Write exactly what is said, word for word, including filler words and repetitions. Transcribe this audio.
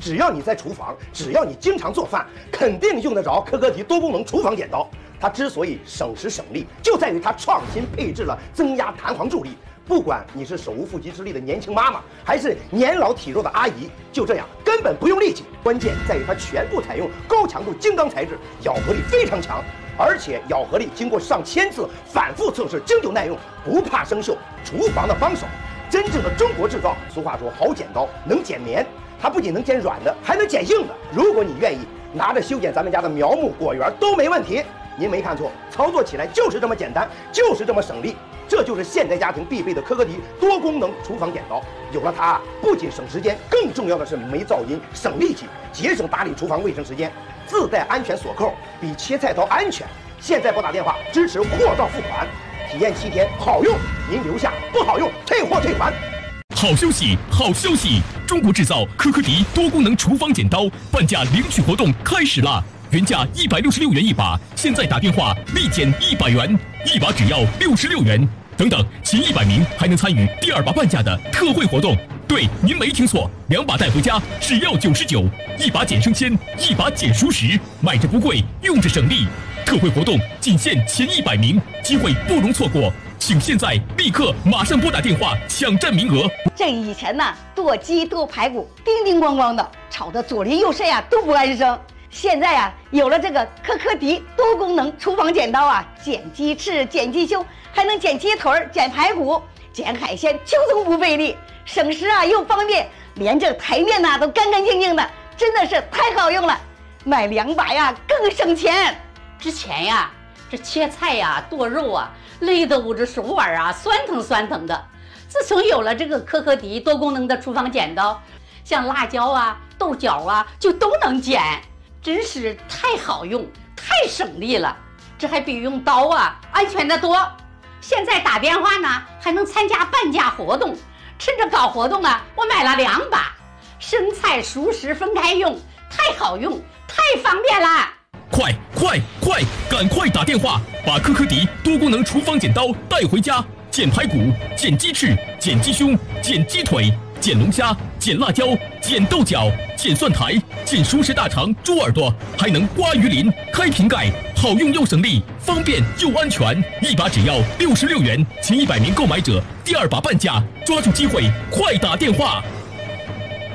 只要你在厨房，只要你经常做饭，肯定用得着科科迪多功能厨房剪刀。它之所以省时省力，就在于它创新配置了增压弹簧助力。不管你是手无缚鸡之力的年轻妈妈，还是年老体弱的阿姨，就这样根本不用力气。关键在于它全部采用高强度精钢材质，咬合力非常强，而且咬合力经过上千次反复测试，经久耐用，不怕生锈。厨房的帮手，真正的中国制造。俗话说，好剪刀能剪棉，它不仅能剪软的，还能剪硬的。如果你愿意，拿着修剪咱们家的苗木果园都没问题。您没看错，操作起来就是这么简单，就是这么省力。这就是现代家庭必备的科科迪多功能厨房剪刀。有了它，不仅省时间，更重要的是没噪音、省力气，节省打理厨房卫生时间。自带安全锁扣，比切菜刀安全。现在拨打电话支持货到付款，体验七天，好用您留下，不好用退货退款。 好消息，好消息！中国制造科科迪多功能厨房剪刀半价领取活动开始啦！原价一百六十六元一把，现在打电话立减一百元，一把只要六十六元。等等，前一百名还能参与第二把半价的特惠活动。对，您没听错，两把带回家只要九十九，一把减生鲜，一把减熟食，买着不贵，用着省力。特惠活动仅限前一百名，机会不容错过，请现在立刻马上拨打电话抢占名额。 这以前呢，剁鸡剁排骨，叮叮咣咣的，吵得左邻右舍呀都不安生。现在呀，有了这个科科迪多功能厨房剪刀啊，剪鸡翅、剪鸡胸，还能剪鸡腿、剪排骨、剪海鲜，轻松不费力，省时啊又方便，连这台面呐、啊、都干干净净的，真的是太好用了。买两把呀更省钱。 之前呀，这切菜呀、剁肉啊，累得我这手腕啊酸疼酸疼的。自从有了这个科科迪多功能的厨房剪刀，像辣椒啊、豆角啊，就都能剪。真是太好用，太省力了，这还比用刀啊安全得多。现在打电话呢，还能参加半价活动。趁着搞活动啊，我买了两把，生菜熟食分开用，太好用，太方便了。 快快快，赶快打电话，把科科迪多功能厨房剪刀带回家，剪排骨、剪鸡翅、剪鸡胸、剪鸡腿、剪龙虾、剪辣椒、剪豆角、剪蒜苔、剪熟食大肠、猪耳朵，还能刮鱼鳞、开瓶盖，好用又省力，方便又安全。一把只要六十六元，前一百名购买者第二把半价，抓住机会，快打电话！